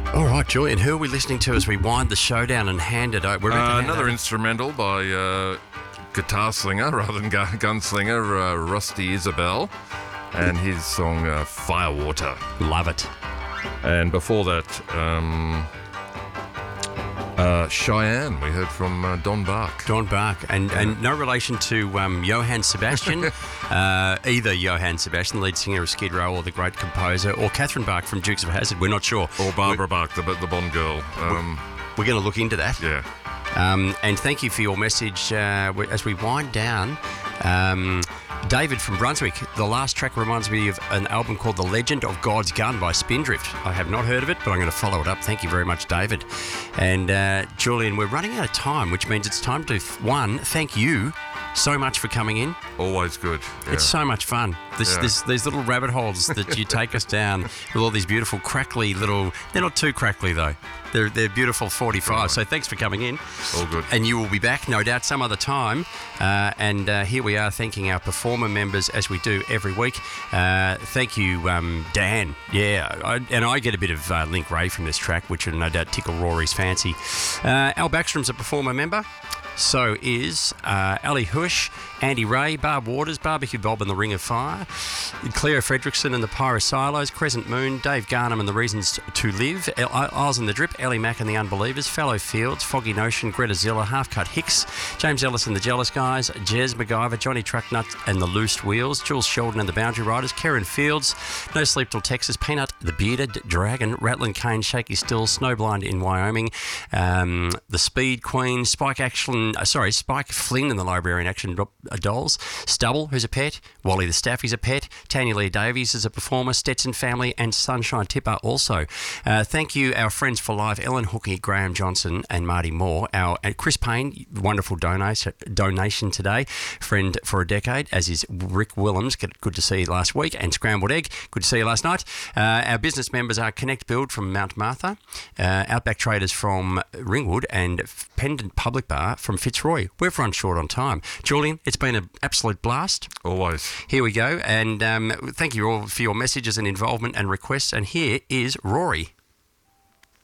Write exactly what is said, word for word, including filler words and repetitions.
All right, Julian, who are we listening to as we wind the show down and hand it over? Uh, another instrumental by uh, guitar slinger rather than gun- gunslinger, uh, Rusty Isabel, and his song uh, Firewater. Love it. And before that, um, uh, Cheyenne, we heard from uh, Don Bach. Don Bach, and, and no relation to um, Johann Sebastian, uh, either Johann Sebastian, lead singer of Skid Row, or the great composer, or Catherine Bach from Dukes of Hazzard. We're not sure. Or Barbara we're, Bach, the, the Bond girl. Um, we're going to look into that. Yeah. Um, and thank you for your message uh, as we wind down. Um, David from Brunswick, the last track reminds me of an album called The Legend of God's Gun by Spindrift. I have not heard of it, but I'm going to follow it up. Thank you very much, David. And uh, Julian, we're running out of time, which means it's time to, th- one, thank you so much for coming in. Always good. Yeah. It's so much fun. This, yeah. this, these little rabbit holes that you take us down with all these beautiful crackly little... They're not too crackly, though. They're, they're beautiful forty-five. Right. So thanks for coming in. All good. And you will be back, no doubt, some other time. Uh, and uh, here we are thanking our performer members as we do every week. Uh, thank you, um, Dan. Yeah, I, and I get a bit of uh, Link Ray from this track, which will no doubt tickle Rory's fancy. Uh, Al Backstrom's a performer member. So is uh, Ali Hush, Andy Ray, Barb Waters, Barbecue Bob and the Ring of Fire, Cleo Fredrickson and the Pyrosilos, Crescent Moon, Dave Garnham and the Reasons to Live, Isles in the Drip, Ellie Mack and the Unbelievers, Fallow Fields, Foggy Notion, Greta Zilla, Half Cut Hicks, James Ellis and the Jealous Guys, Jez MacGyver, Johnny Trucknut and the Loosed Wheels, Jules Sheldon and the Boundary Riders, Karen Fields, No Sleep Till Texas, Peanut, the Bearded Dragon, Rattling Cane, Shaky Still, Snowblind in Wyoming, um, the Speed Queen, Spike Action. Uh, sorry, Spike Flynn and the Librarian Action do- uh, Dolls, Stubble, who's a pet, Wally the Staffy's a pet, Tanya Lee Davies is a performer, Stetson Family and Sunshine Tipper also. Uh, thank you, our friends for life, Ellen Hookie, Graham Johnson and Marty Moore. Our uh, Chris Payne, wonderful donation, donation today, friend for a decade, as is Rick Willems, good to see you last week, and Scrambled Egg, good to see you last night. Uh, our business members are Connect Build from Mount Martha, uh, Outback Traders from Ringwood and Pendant Public Bar from Fitzroy. We've run short on time. Julian, it's been an absolute blast. Always. Here we go. And um, thank you all for your messages and involvement and requests. And here is Rory.